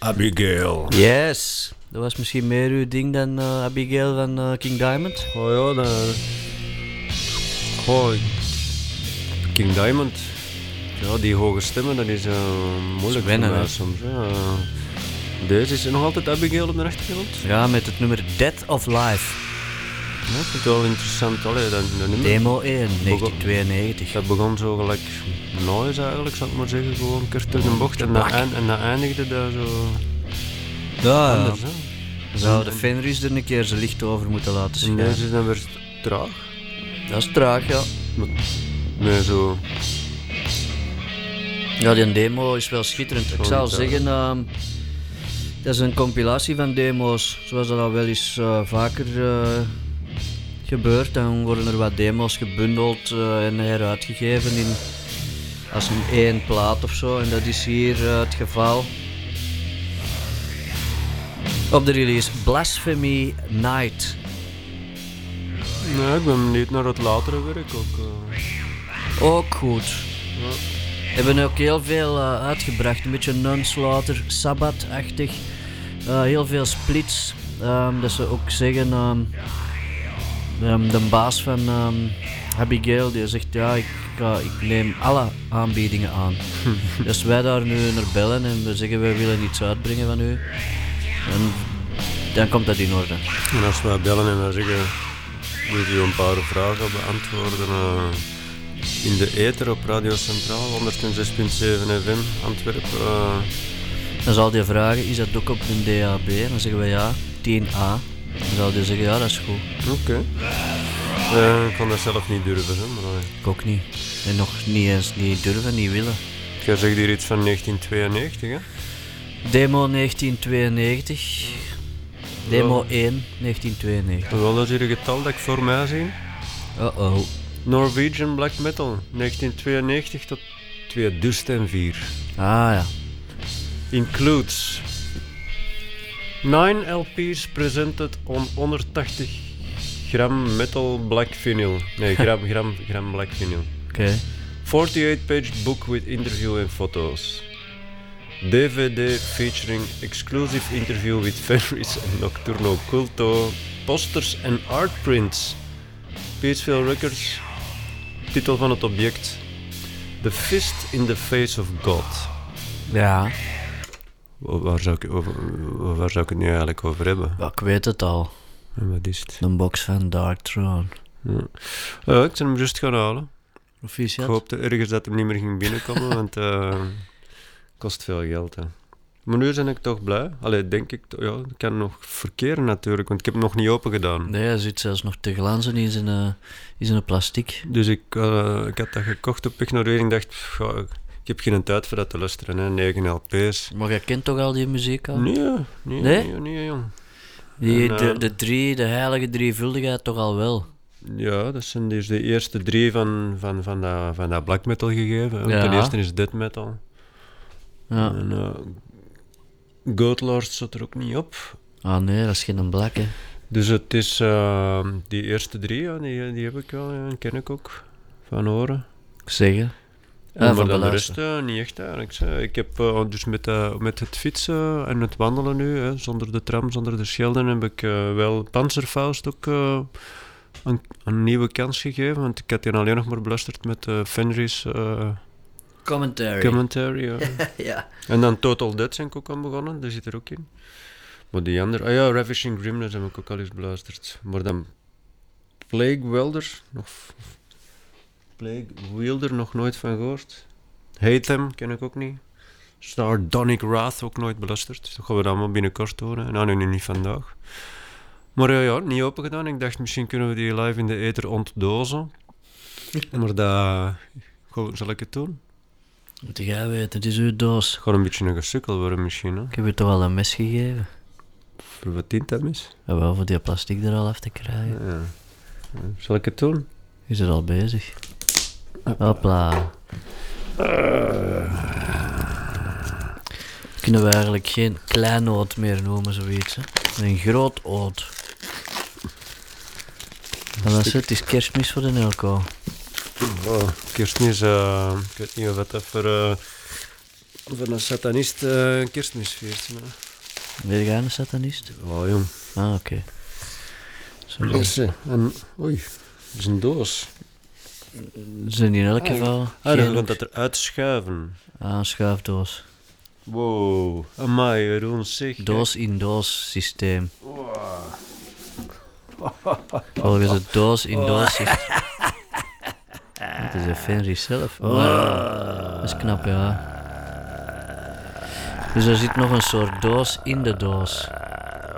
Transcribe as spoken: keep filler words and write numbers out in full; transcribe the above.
Abigail. Yes. Dat was misschien meer uw ding dan uh, Abigail van uh, King Diamond. Oh ja, dat... Oh, King Diamond. Ja, die hoge stemmen, dat is uh, moeilijk wennen, voor mij hè? soms. Ja. Deze is nog altijd Abigail op de achtergrond. Ja, met het nummer Death of Life. Ja, ik vind het wel interessant. Allee, dat, dat nummer. Demo één, negentien tweeënnegentig. Dat begon zo gelijk noise eigenlijk, zal ik maar zeggen. Gewoon een keer terug een bocht. En dat, eind, en dat eindigde daar zo Ja, anders. ja. Hè? Zou de Fenris er een keer zijn licht over moeten laten En schijnen. deze is dan weer traag. Dat is traag, ja. Nee, zo... Ja, die demo is wel schitterend. Ik zou zeggen, uh, dat is een compilatie van demo's. Zoals dat al wel eens uh, vaker uh, gebeurt. Dan worden er wat demo's gebundeld uh, en heruitgegeven in, als een één plaat of zo. En dat is hier uh, het geval. Op de release Blasphemy Night. Nee, ik ben benieuwd naar het latere werk ook. Uh. Ook goed. Ja. Hebben ook heel veel uh, uitgebracht, een beetje non-slaughter, Sabbath-achtig. Uh, heel veel splits. Um, dat ze ook zeggen, um, um, de baas van um, Abigail, die zegt ja, ik, uh, ik neem alle aanbiedingen aan. Dus wij daar nu naar bellen en we zeggen wij willen iets uitbrengen van u. En dan komt dat in orde. En als wij bellen en wij zeggen, moet u een paar vragen beantwoorden. Uh... In de ether op Radio Centraal, honderdzes komma zeven F M, Antwerpen. Uh... Dan zal die vragen, is dat ook op een D A B? En dan zeggen we ja, tien A. Dan zal die zeggen, ja, dat is goed. Oké. Okay. Uh, ik kan dat zelf niet durven, hè, maar... Uh... Ik ook niet. En nog niet eens niet durven, niet willen. Jij zegt hier iets van negentien tweeënnegentig, hè? Demo negentien tweeënnegentig. Demo ja. één, negentien tweeënnegentig. Wel, dat is hier een getal dat ik voor mij zie. Uh-oh. Norwegian Black Metal, negentien tweeënnegentig tot tweeduizend vier. Ah ja. Includes nine L P's presented on honderdtachtig gram metal black vinyl. Nee, gram, gram, gram black vinyl. Oké. Okay. forty-eight page book with interview and photos. D V D featuring exclusive interview with Fenris and Nocturno Culto. Posters en artprints. Peaceville Records. Titel van het object: The Fist in the Face of God. Ja. Waar zou ik, over, waar zou ik het nu eigenlijk over hebben? Ja, ik weet het al. En wat is het? Een box van Dark Throne. Ja. Uh, ik ben hem juist gaan halen. Proficiat. Ik hoopte ergens dat hem niet meer ging binnenkomen, want het uh, kost veel geld. Hè. Maar nu ben ik toch blij. Allee, denk ik, ja, ik kan nog verkeren natuurlijk, want ik heb hem nog niet open gedaan. Nee, hij zit zelfs nog te glanzen in zijn, uh, in zijn plastic. Dus ik, uh, ik had dat gekocht op weg naar weer en dacht, ga, ik heb geen tijd voor dat te luisteren, hè. negen L P's. Maar jij kent toch al die muziek al? Nee, nee, nee, nee, nee jong. Die, en, de, uh, de drie, de heilige drievuldigheid toch al wel? Ja, dat zijn dus de eerste drie van, van, van, dat, van dat black metal gegeven. Ja. De eerste is death metal. Ja. En, uh, Goatlord zat er ook niet op. Ah nee, dat is geen black, hè. Dus het is uh, die eerste drie, ja, die, die heb ik wel, ja, ken ik ook van horen. Zeggen. En Ah, maar van dan de rest uh, niet echt eigenlijk. Ik heb uh, dus met, uh, met het fietsen en het wandelen nu, hè, zonder de tram, zonder de schelden, heb ik uh, wel Panzerfaust ook uh, een, een nieuwe kans gegeven. Want ik had die alleen nog maar beluisterd met uh, Fenris uh, Commentary. commentary ja. Ja. En dan Total Death ben ik ook aan begonnen, daar zit er ook in. Maar die andere, ah ja, Ravishing Grimness heb ik ook al eens beluisterd. Maar dan Plague Welder, nog Plague Wielder, nog nooit van gehoord. Hate Them, ken ik ook niet. Sardonic Wrath, ook nooit beluisterd. Dat gaan we dan maar binnenkort horen. Nou, nu niet vandaag. Maar ja, ja, niet open gedaan. Ik dacht, misschien kunnen we die live in de ether ontdozen. Maar dat... Zal ik het doen? Moet jij weten, het is uw doos. Het gaat een beetje een gesukkel worden misschien, hè? Ik heb je toch al een mes gegeven? Voor wat dient dat mis? Ja, wel, voor die plastic er al af te krijgen. Ja. Zal ik het doen? Is er al bezig. Hopla. Uh. Kunnen we eigenlijk geen kleinoot meer noemen, zoiets, hè? Een groot oot. En dat is het, het is kerstmis voor de Nelco. Oh, kerstmis, uh, ik weet niet of het voor uh, van een satanist uh, een kerstmisfeest. Ben jij een satanist? Oh jong. Ah, oké. Okay. Yes, en oei, dat is een doos. Zijn in elk geval. Ah, dan gaat dat eruit schuiven. Ah, een schuifdoos. Wow, amai, we doen zeg. Doos in doos systeem. Wow. Volgens het doos in doos systeem. Dat is een Fenris zelf. Maar, dat is knap, ja. Dus er zit nog een soort doos in de doos.